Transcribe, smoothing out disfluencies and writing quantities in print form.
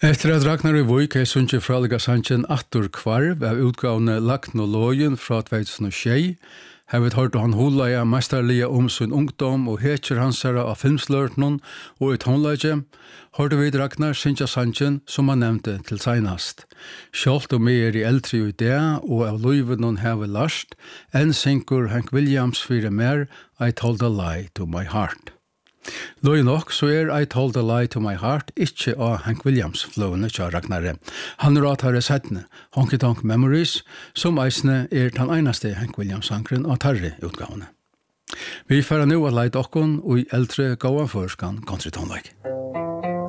Efter at Ragnar i Vøyk er sunnkje fraliga sannsjen Attur Kvarv av utgavene Lagn og Lågen fra 2006, har vi hørt han hulaja mesterlige om sin ungdom og heter hansara av filmslørtenen og i tonelaget, hørte vi Ragnar sinja sannsjen som han nevnte til seinast. Sjalt og mer i eldre i det og av løyven hun har vi last, enn synker Hank Williams fyrir mer I Told a Lie to My Heart. Løy nok så I Told a Lie to My Heart ikke av Hank Williams flående til Ragnare. Han tar settene Honky Tonk Memories, som eisne den eneste Hank Williams-sankren av tarre utgavene. Vi får nå å leie dokken og i eldre gåan førskan country tonelike.